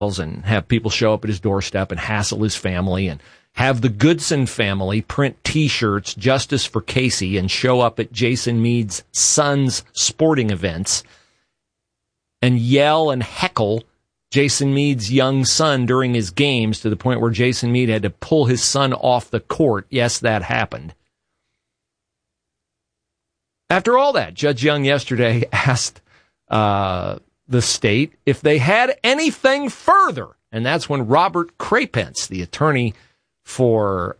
and have people show up at his doorstep and hassle his family, and have the Goodson family print T-shirts, Justice for Casey, and show up at Jason Meade's son's sporting events and yell and heckle Jason Meade's young son during his games to the point where Jason Meade had to pull his son off the court. Yes, that happened. After all that, Judge Young yesterday asked the state if they had anything further. And that's when Robert Crapence, the attorney for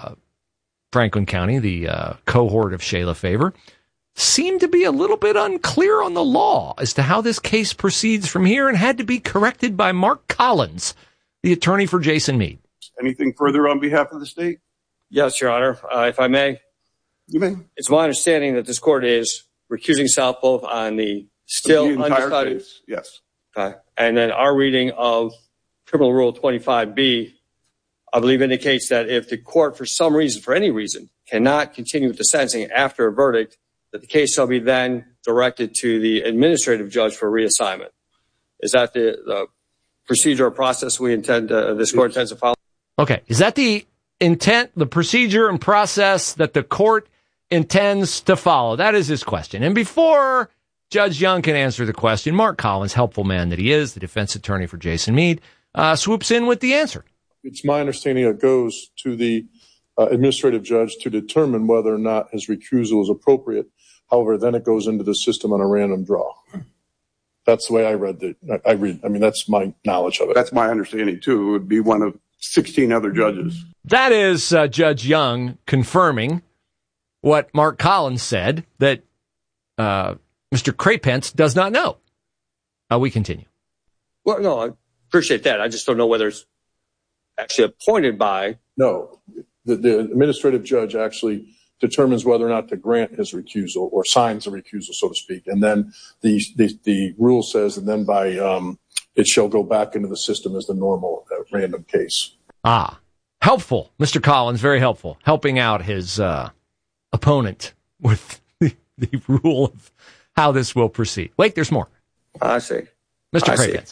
Franklin County, the cohort of Shayla Favor, seemed to be a little bit unclear on the law as to how this case proceeds from here and had to be corrected by Mark Collins, the attorney for Jason Meade. Anything further on behalf of the state? Yes, Your Honor. If I may. You may. It's my understanding that this court is recusing South both on the still undecided case. Yes. Okay. And then our reading of Criminal Rule 25B, I believe, indicates that if the court, for some reason, for any reason, cannot continue with the sentencing after a verdict, that the case shall be then directed to the administrative judge for reassignment. Is that the procedure or process this court intends to follow? Okay. Is that the intent, the procedure and process that the court intends to follow? That is his question. And before Judge Young can answer the question, Mark Collins, helpful man that he is, the defense attorney for Jason Meade, swoops in with the answer. It's my understanding it goes to the administrative judge to determine whether or not his recusal is appropriate. However, then it goes into the system on a random draw. That's the way I read it. That's my knowledge of it. That's my understanding, too. It would be one of 16 other judges. That is Judge Young confirming what Mark Collins said, that Mr. Crapence does not know. We continue. Well, no, I appreciate that. I just don't know whether it's actually appointed by. No, the administrative judge actually determines whether or not to grant his recusal or signs a recusal, so to speak. And then the rule says, and then by it shall go back into the system as the normal random case. Helpful. Mr. Collins, very helpful. Helping out his opponent with the rule of how this will proceed. Wait, there's more. I see. Mr. Crapence.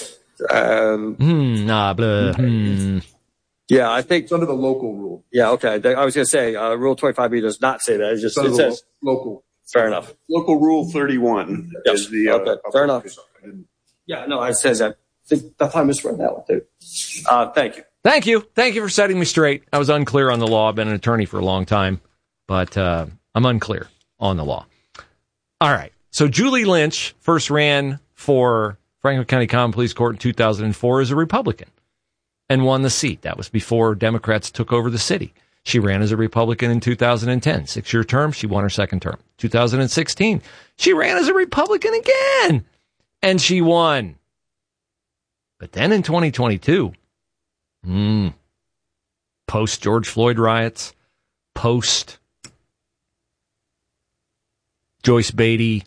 Yeah, I think it's under the local rule. Yeah, okay. I was going to say Rule 25B does not say that. It says local. Fair enough. Local Rule 31 is the. Okay, fair enough. Yeah, no, it says that. That's why I misread that one too. Thank you. Thank you. Thank you for setting me straight. I was unclear on the law. I've been an attorney for a long time, but I'm unclear on the law. All right. So Julie Lynch first ran for Franklin County Common Pleas Court in 2004 as a Republican and won the seat. That was before Democrats took over the city. She ran as a Republican in 2010. 6-year term. She won her second term. 2016, she ran as a Republican again, and she won. But then in 2022, post George Floyd riots, post Joyce Beatty,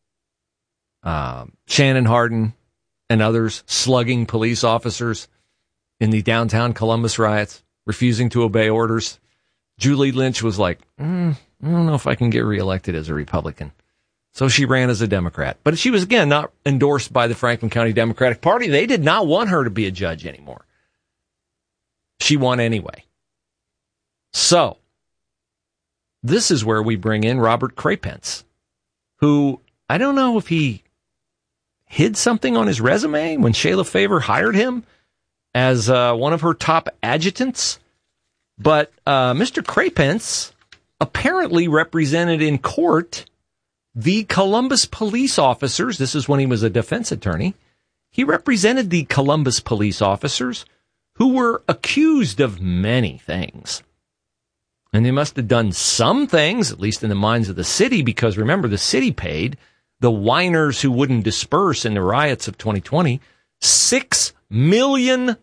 Shannon Hardin, and others slugging police officers in the downtown Columbus riots, refusing to obey orders, Julie Lynch was like, I don't know if I can get reelected as a Republican. So she ran as a Democrat. But she was, again, not endorsed by the Franklin County Democratic Party. They did not want her to be a judge anymore. She won anyway. So this is where we bring in Robert Crapence, who I don't know if he hid something on his resume when Shayla Favor hired him as one of her top adjutants. But Mr. Crapence apparently represented in court the Columbus police officers. This is when he was a defense attorney. He represented the Columbus police officers who were accused of many things. And they must have done some things, at least in the minds of the city, because remember, the city paid the whiners who wouldn't disperse in the riots of 2020 $6 million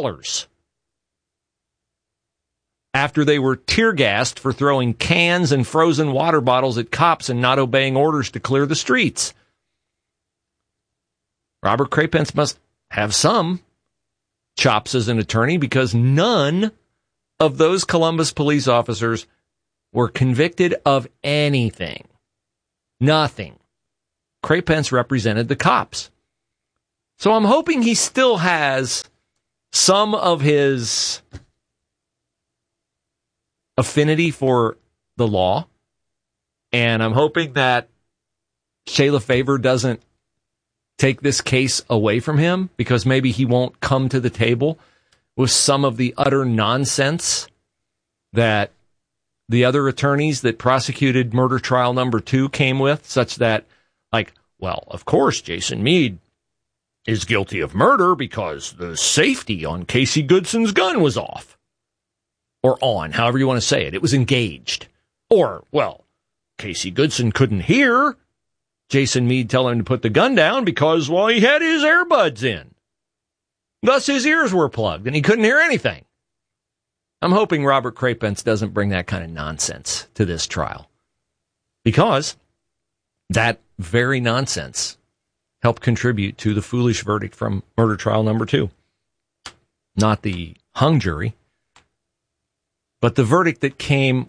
after they were tear gassed for throwing cans and frozen water bottles at cops and not obeying orders to clear the streets. Robert Crapence must have some chops as an attorney, because none of those Columbus police officers were convicted of anything. Nothing. Crapence represented the cops. So I'm hoping he still has some of his affinity for the law. And I'm hoping that Shayla Favor doesn't take this case away from him, because maybe he won't come to the table with some of the utter nonsense that the other attorneys that prosecuted murder trial number 2 came with, such that, like, well, of course, Jason Meade is guilty of murder because the safety on Casey Goodson's gun was off. Or on, however you want to say it. It was engaged. Or, well, Casey Goodson couldn't hear Jason Meade tell him to put the gun down because, well, he had his earbuds in. Thus, his ears were plugged and he couldn't hear anything. I'm hoping Robert Crapence doesn't bring that kind of nonsense to this trial, because that very nonsense helped contribute to the foolish verdict from murder trial number 2. Not the hung jury, but the verdict that came,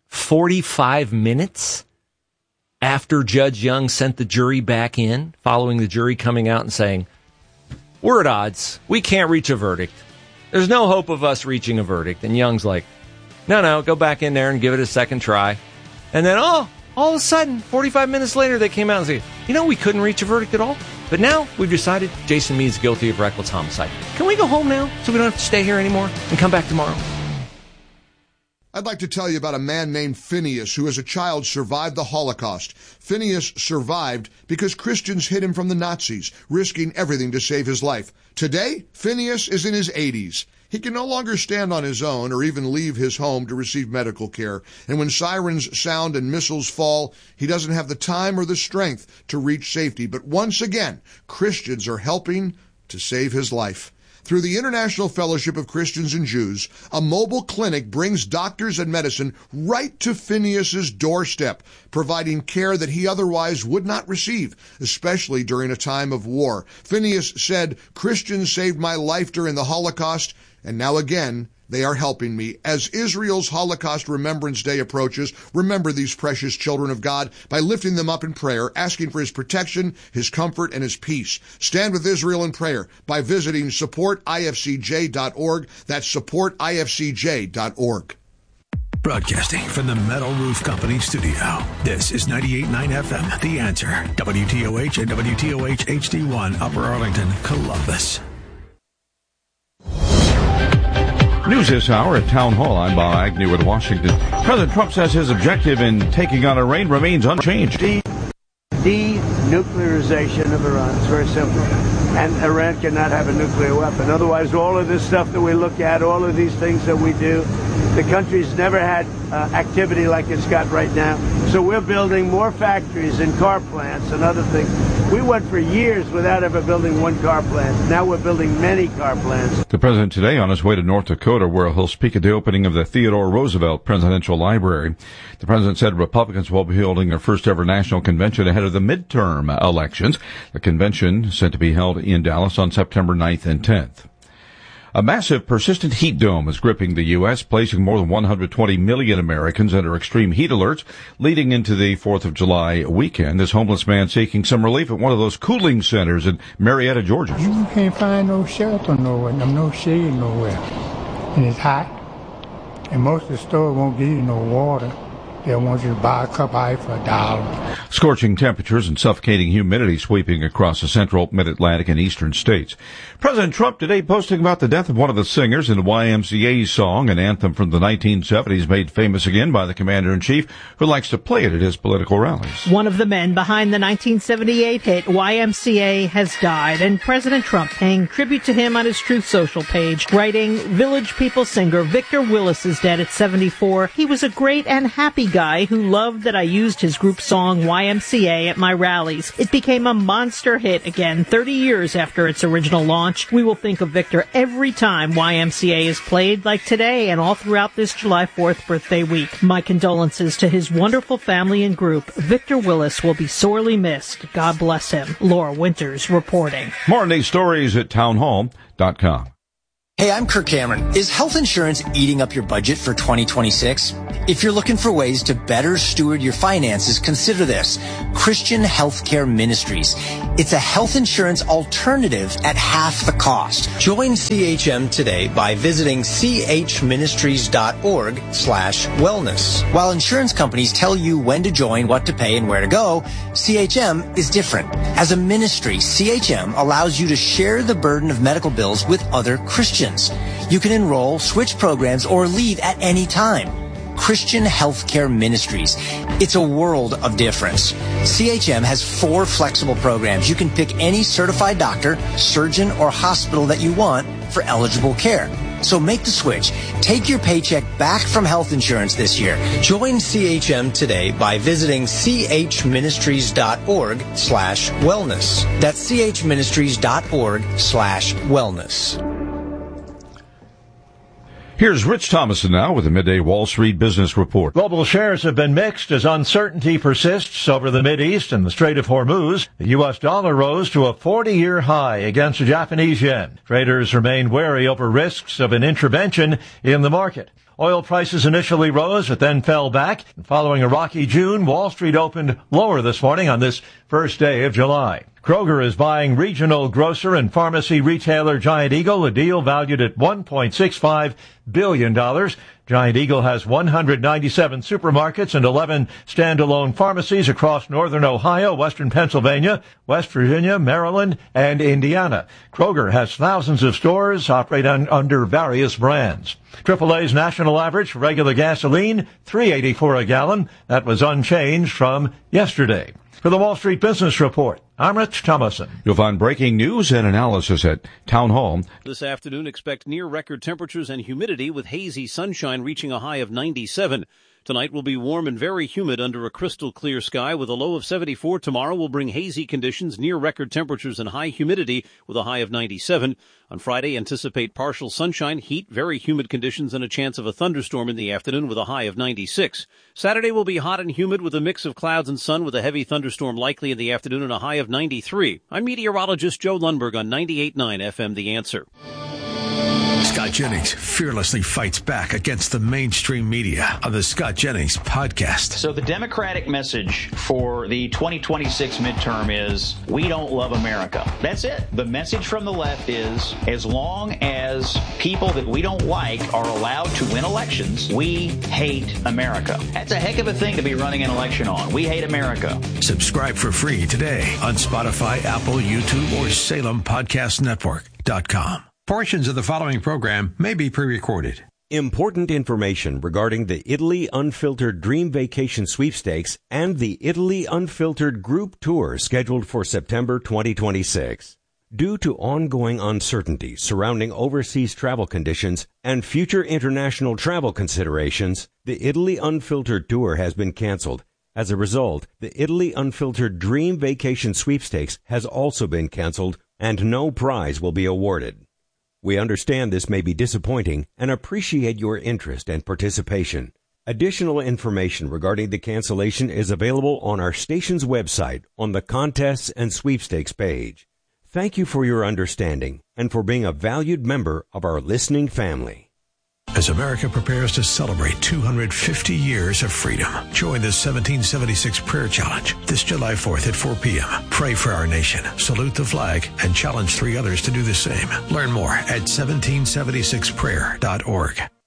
45 minutes after Judge Young sent the jury back in, following the jury coming out and saying, we're at odds. We can't reach a verdict. There's no hope of us reaching a verdict. And Young's like, no, go back in there and give it a second try. And then, all of a sudden, 45 minutes later, they came out and said, we couldn't reach a verdict at all. But now we've decided Jason Meade's guilty of reckless homicide. Can we go home now so we don't have to stay here anymore and come back tomorrow? I'd like to tell you about a man named Phineas who as a child survived the Holocaust. Phineas survived because Christians hid him from the Nazis, risking everything to save his life. Today, Phineas is in his 80s. He can no longer stand on his own or even leave his home to receive medical care. And when sirens sound and missiles fall, he doesn't have the time or the strength to reach safety. But once again, Christians are helping to save his life. Through the International Fellowship of Christians and Jews, a mobile clinic brings doctors and medicine right to Phineas's doorstep, providing care that he otherwise would not receive, especially during a time of war. Phineas said, Christians saved my life during the Holocaust, and now again, they are helping me. As Israel's Holocaust Remembrance Day approaches, remember these precious children of God by lifting them up in prayer, asking for his protection, his comfort, and his peace. Stand with Israel in prayer by visiting supportifcj.org. That's supportifcj.org. Broadcasting from the Metal Roof Company studio, this is 98.9 FM, The Answer, WTOH and WTOH HD1, Upper Arlington, Columbus. News this hour at Town Hall. I'm Bob Agnew with Washington. President Trump says his objective in taking on Iran remains unchanged. Denuclearization of Iran. It's very simple. And Iran cannot have a nuclear weapon. Otherwise, all of this stuff that we look at, all of these things that we do, the country's never had activity like it's got right now. So we're building more factories and car plants and other things. We went for years without ever building one car plant. Now we're building many car plants. The president today on his way to North Dakota, where he'll speak at the opening of the Theodore Roosevelt Presidential Library. The president said Republicans will be holding their first ever national convention ahead of the midterm elections. The convention set to be held in Dallas on September 9th and 10th. A massive persistent heat dome is gripping the U.S., placing more than 120 million Americans under extreme heat alerts leading into the 4th of July weekend. This homeless man seeking some relief at one of those cooling centers in Marietta, Georgia. You can't find no shelter nowhere, no shade nowhere. And it's hot. And most of the stores won't give you no water. They want you to buy a cup of ice for $1. Scorching temperatures and suffocating humidity sweeping across the central, mid-Atlantic, and eastern states. President Trump today posting about the death of one of the singers in the YMCA's song, an anthem from the 1970s made famous again by the commander-in-chief, who likes to play it at his political rallies. One of the men behind the 1978 hit YMCA has died, and President Trump paying tribute to him on his Truth Social page, writing, Village People singer Victor Willis is dead at 74. He was a great and happy guy who loved that I used his group song YMCA at my rallies. It became a monster hit again 30 years after its original launch. We will think of Victor every time YMCA is played, like today and all throughout this July 4th birthday week. My condolences to his wonderful family and group. Victor Willis will be sorely missed. God bless him. Laura Winters reporting. More on these stories at townhall.com. Hey, I'm Kirk Cameron. Is health insurance eating up your budget for 2026? If you're looking for ways to better steward your finances, consider this. Christian Healthcare Ministries. It's a health insurance alternative at half the cost. Join CHM today by visiting chministries.org/wellness. While insurance companies tell you when to join, what to pay, and where to go, CHM is different. As a ministry, CHM allows you to share the burden of medical bills with other Christians. You can enroll, switch programs, or leave at any time. Christian Healthcare Ministries. It's a world of difference. CHM has 4 flexible programs. You can pick any certified doctor, surgeon, or hospital that you want for eligible care. So make the switch. Take your paycheck back from health insurance this year. Join CHM today by visiting chministries.org/wellness. That's chministries.org/wellness. Here's Rich Thomason now with the Midday Wall Street Business Report. Global shares have been mixed as uncertainty persists over the Mideast and the Strait of Hormuz. The U.S. dollar rose to a 40-year high against the Japanese yen. Traders remain wary over risks of an intervention in the market. Oil prices initially rose but then fell back. Following a rocky June, Wall Street opened lower this morning on this first day of July. Kroger is buying regional grocer and pharmacy retailer Giant Eagle, a deal valued at $1.65 billion. Giant Eagle has 197 supermarkets and 11 standalone pharmacies across northern Ohio, western Pennsylvania, West Virginia, Maryland, and Indiana. Kroger has thousands of stores, operate under various brands. AAA's national average for regular gasoline, $3.84 a gallon. That was unchanged from yesterday. For the Wall Street Business Report, I'm Rich Thomason. You'll find breaking news and analysis at Town Hall. This afternoon, expect near-record temperatures and humidity with hazy sunshine reaching a high of 97. Tonight will be warm and very humid under a crystal clear sky with a low of 74. Tomorrow will bring hazy conditions, near record temperatures, and high humidity with a high of 97. On Friday, anticipate partial sunshine, heat, very humid conditions, and a chance of a thunderstorm in the afternoon with a high of 96. Saturday will be hot and humid with a mix of clouds and sun with a heavy thunderstorm likely in the afternoon and a high of 93. I'm meteorologist Joe Lundberg on 98.9 FM The Answer. Scott Jennings fearlessly fights back against the mainstream media on the Scott Jennings podcast. So the Democratic message for the 2026 midterm is, we don't love America. That's it. The message from the left is, as long as people that we don't like are allowed to win elections, we hate America. That's a heck of a thing to be running an election on. We hate America. Subscribe for free today on Spotify, Apple, YouTube, or SalemPodcastNetwork.com. Portions of the following program may be pre-recorded. Important information regarding the Italy Unfiltered Dream Vacation Sweepstakes and the Italy Unfiltered Group Tour scheduled for September 2026. Due to ongoing uncertainty surrounding overseas travel conditions and future international travel considerations, the Italy Unfiltered Tour has been canceled. As a result, the Italy Unfiltered Dream Vacation Sweepstakes has also been canceled and no prize will be awarded. We understand this may be disappointing and appreciate your interest and participation. Additional information regarding the cancellation is available on our station's website on the Contests and Sweepstakes page. Thank you for your understanding and for being a valued member of our listening family. As America prepares to celebrate 250 years of freedom, join the 1776 Prayer Challenge this July 4th at 4 p.m. Pray for our nation, salute the flag, and challenge 3 others to do the same. Learn more at 1776prayer.org.